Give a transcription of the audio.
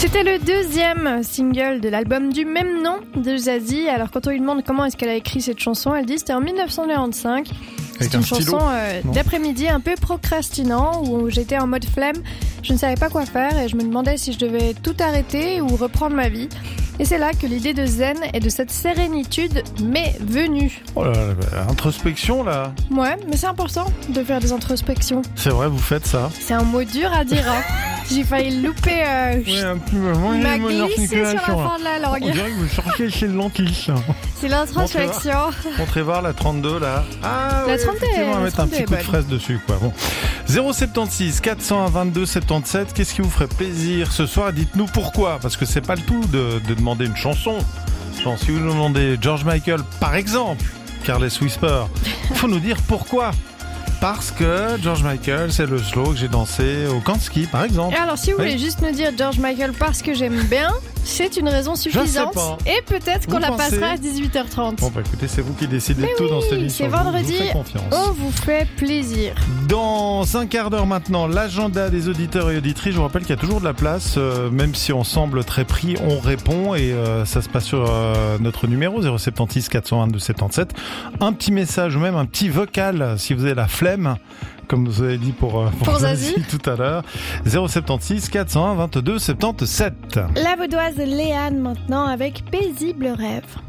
C'était le deuxième single de l'album du même nom de Zazie. Alors quand on lui demande comment est-ce qu'elle a écrit cette chanson, elle dit c'était en 1995. C'est une chanson d'après-midi un peu procrastinant où j'étais en mode flemme. Je ne savais pas quoi faire et je me demandais si je devais tout arrêter ou reprendre ma vie. Et c'est là que l'idée de zen et de cette sérénitude m'est venue. Oh là là, introspection là. Ouais, mais c'est important de faire des introspections. C'est vrai, vous faites ça. C'est un mot dur à dire, hein. J'ai failli louper un petit moment. m'a glissé sur la fin de la langue. On dirait que vous cherchez chez le lentilles. C'est l'introspection. Montrez voir la 32 là. Ah, la 32, on va mettre un petit coup de fraise dessus quoi. Bon. 076 401 22 77. Qu'est-ce qui vous ferait plaisir ce soir? Dites-nous pourquoi. Parce que c'est pas le tout de demander une chanson. Genre, si vous nous demandez George Michael par exemple, Careless Whisper, il faut nous dire pourquoi. Parce que George Michael, c'est le slow que j'ai dansé au camp de ski, par exemple. Alors, si vous voulez juste nous dire George Michael parce que j'aime bien, c'est une raison suffisante. Et peut-être qu'on la passera à 18h30. Bon, bah écoutez, c'est vous qui décidez de tout dans cette émission. C'est vendredi, on vous fait plaisir. Dans un quart d'heure maintenant, l'agenda des auditeurs et auditrices. Je vous rappelle qu'il y a toujours de la place, même si on semble très pris, on répond et ça se passe sur notre numéro 076 422 77. Un petit message ou même un petit vocal si vous avez la flemme, comme vous avez dit pour Zazie tout à l'heure. 076 401 22 77. La vaudoise Léane maintenant avec Paisible Rêve.